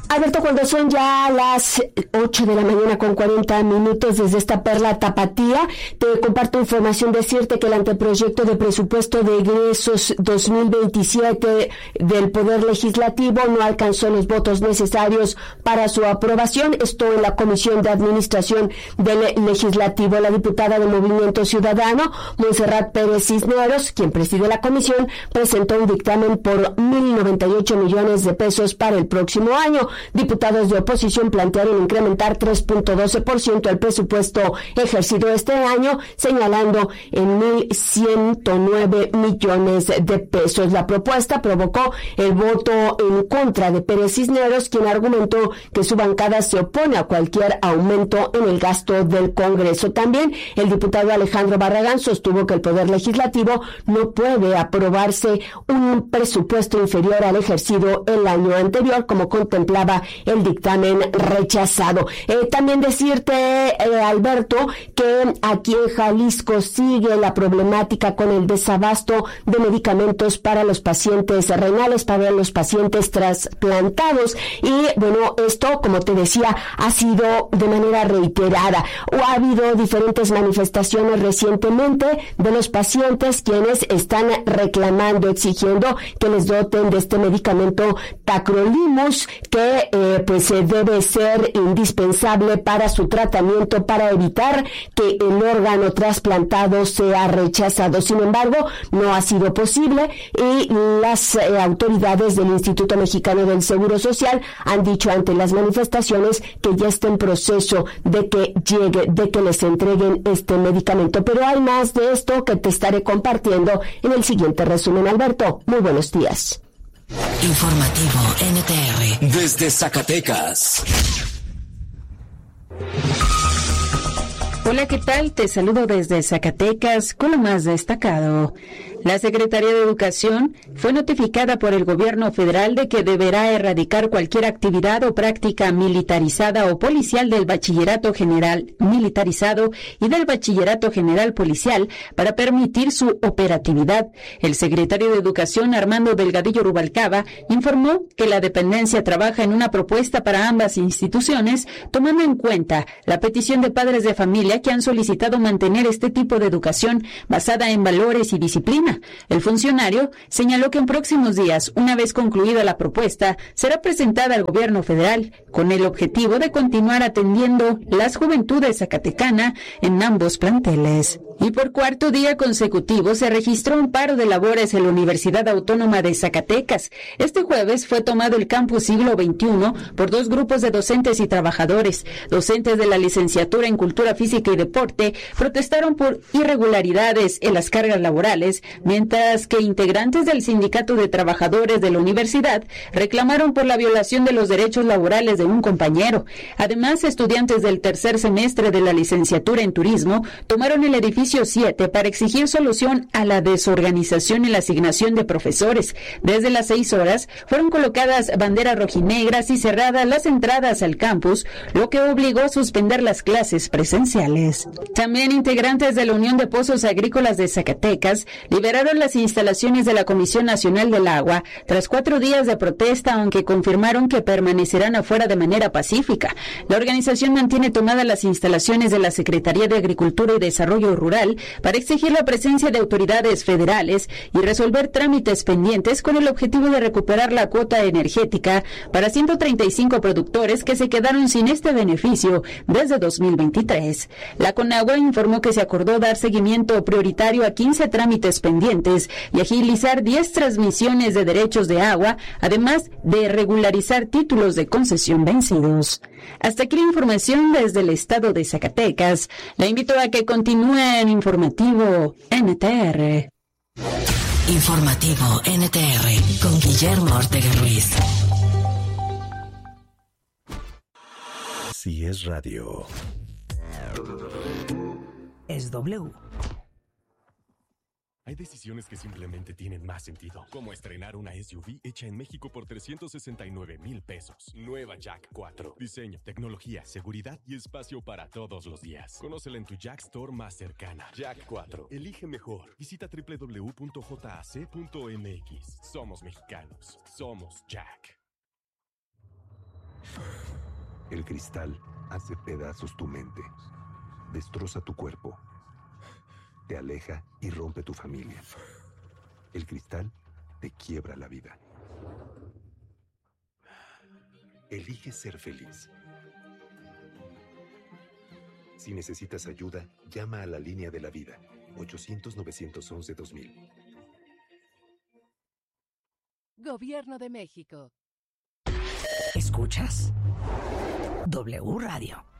Alberto, cuando son ya las 8 de la mañana con 40 minutos desde esta perla tapatía, te comparto información. Decirte que el anteproyecto de presupuesto de egresos 2027 del Poder Legislativo no alcanzó los votos necesarios para su aprobación. Esto en la Comisión de Administración del Legislativo. La diputada de Movimiento Ciudadano, Montserrat Pérez Cisneros, quien preside la comisión, presentó un dictamen por 1,098 millones de pesos para el próximo año. Diputados de oposición plantearon incrementar 3.12% el presupuesto ejercido este año, señalando en 1,109 millones de pesos. La propuesta provocó el voto en contra de Pérez Cisneros, quien argumentó que su bancada se opone a cualquier aumento en el gasto del Congreso. También el diputado Alejandro Barragán sostuvo que el Poder Legislativo no puede aprobarse un presupuesto inferior al ejercido el año anterior, como contemplaba el dictamen rechazado. También decirte, Alberto, que aquí en Jalisco sigue la problemática con el desabasto de medicamentos para los pacientes renales, para los pacientes trasplantados. Y bueno, esto, como te decía, ha sido de manera reiterada. Ha habido diferentes manifestaciones recientemente de los pacientes quienes están reclamando, exigiendo que les doten de este medicamento tacrolimus, que pues debe ser indispensable para su tratamiento, para evitar que el órgano trasplantado sea rechazado. Sin embargo, no ha sido posible y las autoridades del Instituto Mexicano del Seguro Social han dicho ante las manifestaciones que ya está en proceso de que llegue, de que les entreguen este medicamento. Pero hay más de esto que te estaré compartiendo en el siguiente resumen. Alberto, muy buenos días. Informativo NTR desde Zacatecas. Hola, ¿qué tal? Te saludo desde Zacatecas con lo más destacado. La Secretaría de Educación fue notificada por el gobierno federal de que deberá erradicar cualquier actividad o práctica militarizada o policial del bachillerato general militarizado y del bachillerato general policial para permitir su operatividad. El secretario de Educación, Armando Delgadillo Rubalcaba, informó que la dependencia trabaja en una propuesta para ambas instituciones, tomando en cuenta la petición de padres de familia que han solicitado mantener este tipo de educación basada en valores y disciplina. El funcionario señaló que en próximos días, una vez concluida la propuesta, será presentada al gobierno federal con el objetivo de continuar atendiendo las juventudes zacatecana en ambos planteles. Y por cuarto día consecutivo se registró un paro de labores en la Universidad Autónoma de Zacatecas. Este jueves fue tomado el campus Siglo XXI por dos grupos de docentes y trabajadores. Docentes de la licenciatura en Cultura Física y Deporte protestaron por irregularidades en las cargas laborales, mientras que integrantes del Sindicato de Trabajadores de la universidad reclamaron por la violación de los derechos laborales de un compañero. Además, estudiantes del tercer semestre de la licenciatura en Turismo tomaron el edificio 7 para exigir solución a la desorganización en la asignación de profesores. Desde las 6 horas fueron colocadas banderas rojinegras y cerradas las entradas al campus, lo que obligó a suspender las clases presenciales. También integrantes de la Unión de Pozos Agrícolas de Zacatecas liberaron las instalaciones de la Comisión Nacional del Agua tras 4 días de protesta, aunque confirmaron que permanecerán afuera de manera pacífica. La organización mantiene tomadas las instalaciones de la Secretaría de Agricultura y Desarrollo Rural para exigir la presencia de autoridades federales y resolver trámites pendientes con el objetivo de recuperar la cuota energética para 135 productores que se quedaron sin este beneficio desde 2023. La Conagua informó que se acordó dar seguimiento prioritario a 15 trámites pendientes y agilizar 10 transmisiones de derechos de agua, además de regularizar títulos de concesión vencidos. Hasta aquí la información desde el estado de Zacatecas. La invito a que continúe en Informativo NTR. Informativo NTR con Guillermo Ortega Ruiz. Si es radio, es W. Hay decisiones que simplemente tienen más sentido, como estrenar una SUV hecha en México por 369,000 pesos. Nueva Jack 4. Diseño, tecnología, seguridad y espacio para todos los días. Conócela en tu Jack Store más cercana. Jack 4. Elige mejor. Visita www.jac.mx. Somos mexicanos. Somos Jack. El cristal hace pedazos tu mente, destroza tu cuerpo, te aleja y rompe tu familia. El cristal te quiebra la vida. Elige ser feliz. Si necesitas ayuda, llama a la línea de la vida, 800-911-2000. Gobierno de México. ¿Escuchas? W Radio.